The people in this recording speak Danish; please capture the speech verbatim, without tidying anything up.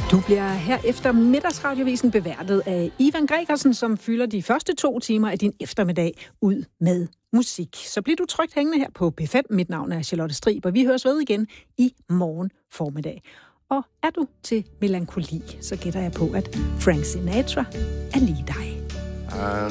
Du bliver her efter middagsradiovisen beværtet af Ivan Gregersen, som fylder de første to timer af din eftermiddag ud med musik. Så bliver du trygt hængende her på P fem. Mit navn er Charlotte Strib, og vi høres ved igen i morgen formiddag. Og er du til melankoli, så gætter jeg på, at Frank Sinatra er lige dig.